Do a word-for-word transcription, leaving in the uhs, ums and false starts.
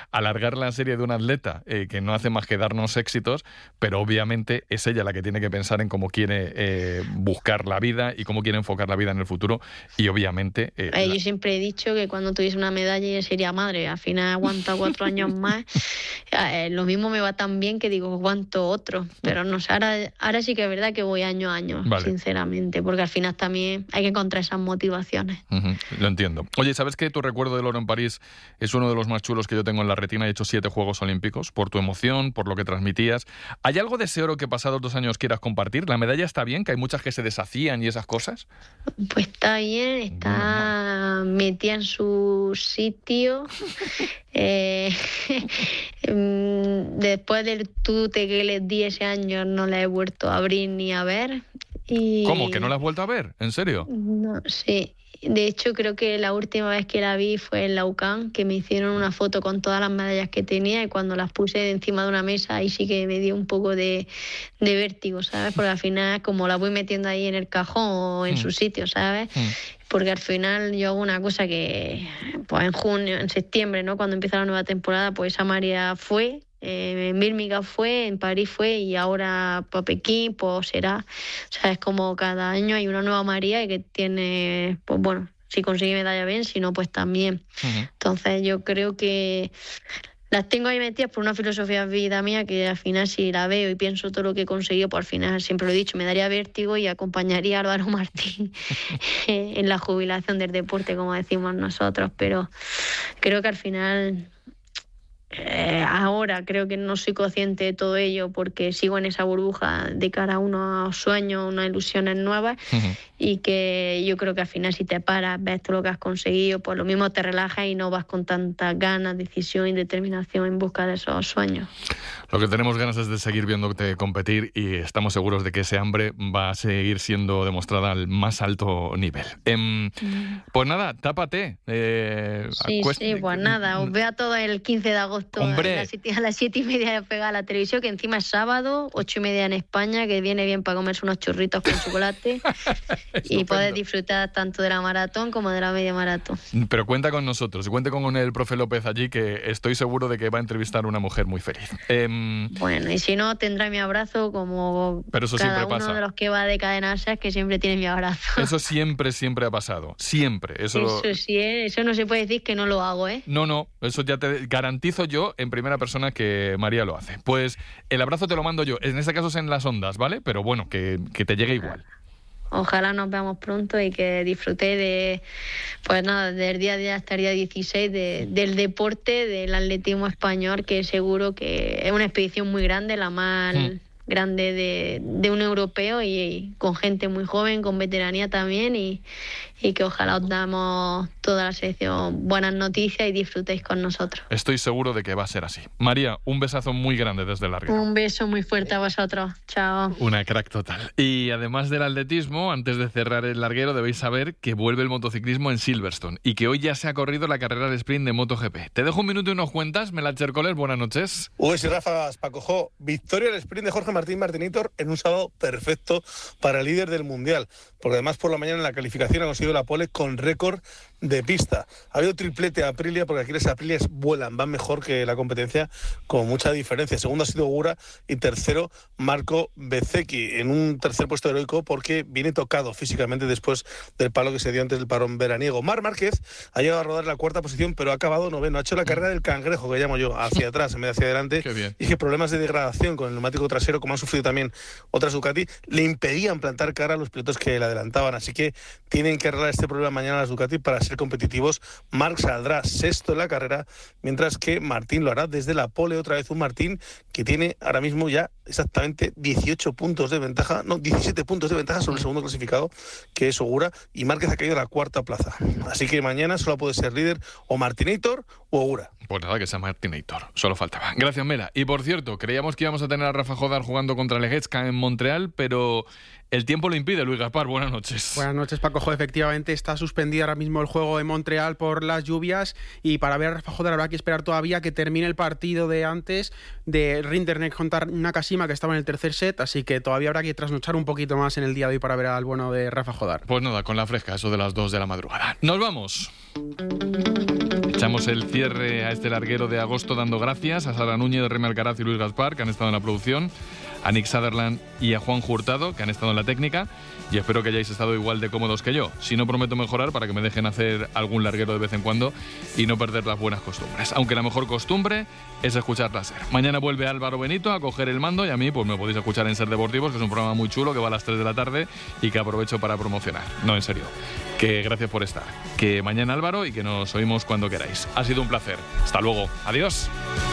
alargar la serie de un atleta eh, que no hace más que darnos éxitos, pero obviamente es ella la que tiene que pensar en cómo quiere eh, buscar la vida y cómo quiere enfocar la vida en el futuro, y obviamente... Eh, eh, la... Yo siempre he dicho que cuando tuviese una medalla ella sería madre, al final aguanta cuatro años más, eh, lo mismo me va tan bien que digo, aguanto otro, pero no sé, ahora, ahora sí que es verdad que voy año a año, vale. Sinceramente, porque al final también hay que encontrar esas motivaciones. Uh-huh, lo entiendo. Oye, ¿sabes que tu recuerdo del oro en París es uno de los más chulos que yo tengo en la retina? He hecho siete Juegos Olímpicos, por tu emoción, por lo que transmitías. ¿Hay algo de ese oro que pasados dos años quieras compartir? ¿La medalla está bien, que hay muchas que se deshacían y esas cosas? Pues está bien, está bueno, metida en su sitio. eh, después del tute que les di ese año no la he vuelto a abrir ni a ver. Y... ¿Cómo? ¿Que no la has vuelto a ver? ¿En serio? No, sí. De hecho, creo que la última vez que la vi fue en la U C A M, que me hicieron una foto con todas las medallas que tenía, y cuando las puse encima de una mesa, ahí sí que me dio un poco de, de vértigo, ¿sabes? Porque al final, como la voy metiendo ahí en el cajón o en mm. su sitio, ¿sabes? Mm. Porque al final yo hago una cosa que, pues en junio, en septiembre, ¿no? Cuando empieza la nueva temporada, pues esa María fue... Eh, en Birmingham fue, en París fue, y ahora para Pekín pues será. O sea, es como cada año hay una nueva María y que tiene, pues bueno, si consigue medalla bien, si no, pues también. Uh-huh. Entonces yo creo que las tengo ahí metidas por una filosofía de vida mía que al final, si la veo y pienso todo lo que he conseguido, pues al final, siempre lo he dicho, me daría vértigo y acompañaría a Álvaro Martín en la jubilación del deporte, como decimos nosotros. Pero creo que al final... Eh, ahora creo que no soy consciente de todo ello porque sigo en esa burbuja de cara a unos sueños, unas ilusiones nuevas, uh-huh. y que yo creo que al final, si te paras, ves todo lo que has conseguido, pues lo mismo te relajas y no vas con tantas ganas, decisión y determinación en busca de esos sueños. Lo que tenemos ganas es de seguir viéndote competir, y estamos seguros de que ese hambre va a seguir siendo demostrada al más alto nivel. Eh, mm. Pues nada, tápate. Eh, sí, acuest- sí, pues nada, os veo a todos el quince de agosto. Hombre. A las siete, a las siete y media pega la televisión, que encima es sábado, ocho y media en España, que viene bien para comerse unos churritos con chocolate y poder disfrutar tanto de la maratón como de la media maratón. Pero cuenta con nosotros, cuente con el profe López allí, que estoy seguro de que va a entrevistar a una mujer muy feliz. Eh, bueno, y si no, tendrá mi abrazo, como pero eso cada uno pasa. De los que va de Cadena Ser, que siempre tiene mi abrazo. Eso siempre, siempre ha pasado, siempre. Eso, eso sí, ¿eh? Eso no se puede decir que no lo hago, ¿eh? No, no, eso ya te garantizo yo en primera persona que María lo hace. Pues el abrazo te lo mando yo, en este caso es en las ondas, ¿vale? Pero bueno, que, que te llegue igual. Ojalá nos veamos pronto y que disfruté de, pues nada, del día a día hasta el día dieciséis de, del deporte, del atletismo español, que seguro que es una expedición muy grande, la más mm. grande de, de un europeo, y, y con gente muy joven, con veteranía también, y, y que ojalá os damos toda la selección buenas noticias y disfrutéis con nosotros. Estoy seguro de que va a ser así. María, un besazo muy grande desde el larguero. Un beso muy fuerte a vosotros. Chao. Una crack total. Y además del atletismo, antes de cerrar el larguero, debéis saber que vuelve el motociclismo en Silverstone y que hoy ya se ha corrido la carrera de sprint de MotoGP. Te dejo un minuto y nos cuentas. Melacher Coles, buenas noches. Uy, sí, Rafa, Paco Jo. Victoria del sprint de Jorge Martín Martinitor en un sábado perfecto para el líder del Mundial, porque además por la mañana en la calificación ha conseguido la pole con récord de pista. Ha habido triplete a Aprilia, porque aquí las Aprilias vuelan, van mejor que la competencia con mucha diferencia. Segundo ha sido Ogura y tercero Marco Bezzecchi, en un tercer puesto heroico porque viene tocado físicamente después del palo que se dio antes del parón veraniego. Marc Márquez ha llegado a rodar la cuarta posición, pero ha acabado noveno. Ha hecho la carrera del cangrejo, que llamo yo, hacia atrás en vez de hacia adelante. Qué bien. Y que problemas de degradación con el neumático trasero, como han sufrido también otras Ducati, le impedían plantar cara a los pilotos que le adelantaban. Así que tienen que arreglar este problema mañana las Ducati para ser competitivos. Marc saldrá sexto en la carrera, mientras que Martín lo hará desde la pole, otra vez un Martín que tiene ahora mismo ya exactamente dieciocho puntos de ventaja, no, diecisiete puntos de ventaja sobre el segundo clasificado, que es Ogura, y Márquez ha caído a la cuarta plaza. Así que mañana solo puede ser líder o Martinator o Ogura. Pues nada, que sea Martinator, solo faltaba. Gracias, Mela. Y por cierto, creíamos que íbamos a tener a Rafa Jodar jugando contra Legezca en Montreal, pero el tiempo lo impide. Luis Gaspar, buenas noches. Buenas noches, Paco Jo. Efectivamente está suspendido ahora mismo el juego de Montreal por las lluvias, y para ver a Rafa Jodar habrá que esperar todavía que termine el partido de antes de Rinderknecht contra Nakashima, que estaba en el tercer set, así que todavía habrá que trasnochar un poquito más en el día de hoy para ver al bueno de Rafa Jodar. Pues nada, con la fresca, eso de las dos de la madrugada. ¡Nos vamos! Echamos el cierre a este larguero de agosto dando gracias a Sara Núñez, Remy Alcaraz y Luis Gaspar, que han estado en la producción, a Nick Sutherland y a Juan Hurtado, que han estado en la técnica, y espero que hayáis estado igual de cómodos que yo. Si no, prometo mejorar para que me dejen hacer algún larguero de vez en cuando y no perder las buenas costumbres. Aunque la mejor costumbre es escuchar la SER. Mañana vuelve Álvaro Benito a coger el mando y a mí pues me podéis escuchar en SER Deportivos, que es un programa muy chulo que va a las tres de la tarde y que aprovecho para promocionar. No, en serio. Que gracias por estar. Que mañana Álvaro y que nos oímos cuando queráis. Ha sido un placer. Hasta luego. Adiós.